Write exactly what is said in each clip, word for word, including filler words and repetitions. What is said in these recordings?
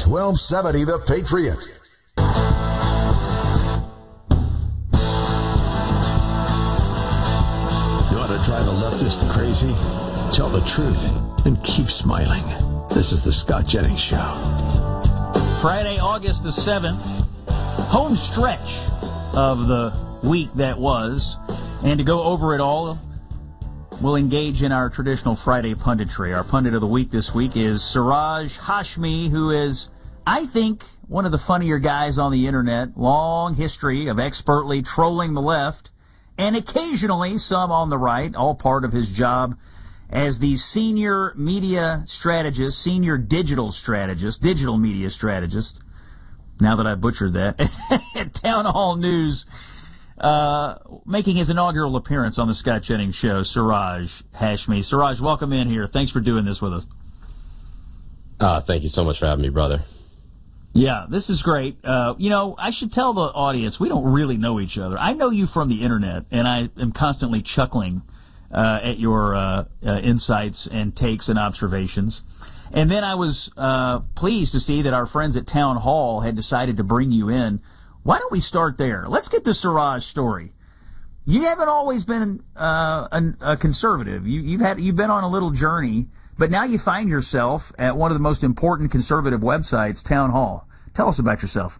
twelve seventy The Patriot. You want to drive a leftist crazy? Tell the truth and keep smiling. This is the Scott Jennings Show. Friday, August the seventh, home stretch of the week that was. And to go over it all, we'll engage in our traditional Friday punditry. Our pundit of the week this week is Siraj Hashmi, who is, I think, one of the funnier guys on the internet. Long history of expertly trolling the left, and occasionally some on the right, all part of his job as the senior media strategist, senior digital strategist, digital media strategist, now that I butchered that, at Town Hall News, uh, making his inaugural appearance on the Scott Jennings Show, Siraj Hashmi. Siraj, welcome in here. Thanks for doing this with us. Uh, thank you so much for having me, brother. Yeah, this is great. Uh, you know, I should tell the audience, we don't really know each other. I know you from the internet, and I am constantly chuckling uh, at your uh, uh, insights and takes and observations. And then I was uh, pleased to see that our friends at Town Hall had decided to bring you in. Why don't we start there? Let's get the Siraj story. You haven't always been uh, a, a conservative. You, you've had you've been on a little journey, but now you find yourself at one of the most important conservative websites, Town Hall. Tell us about yourself.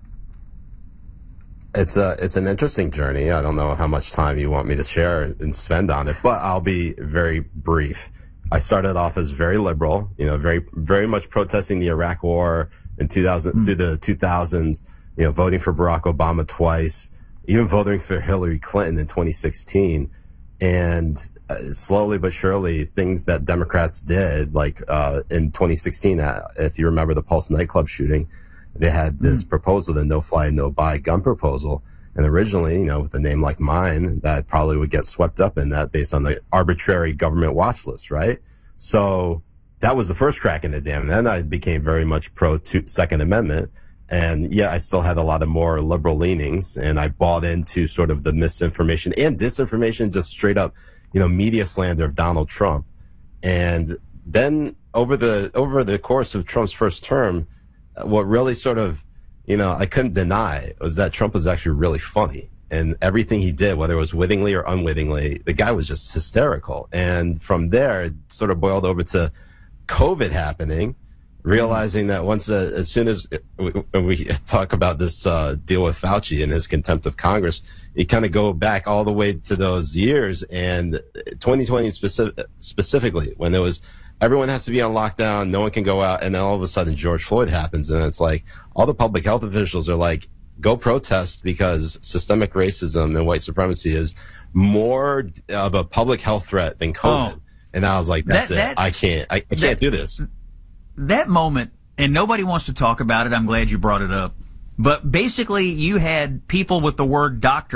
It's a it's an interesting journey. I don't know how much time you want me to share and spend on it, but I'll be very brief. I started off as very liberal, you know, very very much protesting the Iraq War in two thousand mm. through the two thousands. You know, voting for Barack Obama twice, even voting for Hillary Clinton in twenty sixteen, and uh, slowly but surely, things that Democrats did, like uh, in twenty sixteen, uh, if you remember the Pulse nightclub shooting, they had this mm. proposal, the no-fly, no-buy gun proposal. And originally, you know, with a name like mine, that probably would get swept up in that based on the arbitrary government watch list, right? So that was the first crack in the dam. And then I became very much pro-Second Amendment. And yeah, I still had a lot of more liberal leanings, and I bought into sort of the misinformation and disinformation, just straight up, you know, media slander of Donald Trump. And then over the, over the course of Trump's first term, what really sort of, you know, I couldn't deny was that Trump was actually really funny. And everything he did, whether it was wittingly or unwittingly, the guy was just hysterical. And from there, it sort of boiled over to COVID happening, realizing that once, uh, as soon as we, when we talk about this uh, deal with Fauci and his contempt of Congress, you kind of go back all the way to those years, and twenty twenty specific, specifically, when there was everyone has to be on lockdown, no one can go out, and then all of a sudden George Floyd happens, and it's like all the public health officials are like, go protest because systemic racism and white supremacy is more of a public health threat than COVID. Oh, and I was like, that's that, it. That, I can't. I, I can't that, do this. That moment, and nobody wants to talk about it. I'm glad you brought it up. But basically, you had people with the word doctor